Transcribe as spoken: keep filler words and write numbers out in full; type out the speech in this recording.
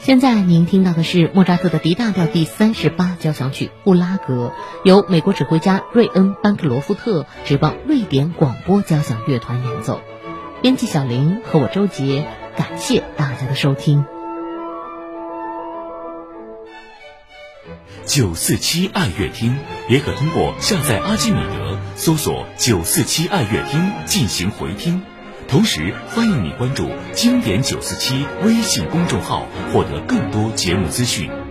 现在您听到的是莫扎特的 D 大调第三十八交响曲《布拉格》，由美国指挥家瑞恩·班克罗夫特执棒瑞典广播交响乐团演奏。编辑小林和我周杰，感谢大家的收听。 九四七爱乐厅也可通过下载阿基米德，搜索九四七爱乐厅进行回听。同时欢迎你关注经典九四七微信公众号，获得更多节目资讯。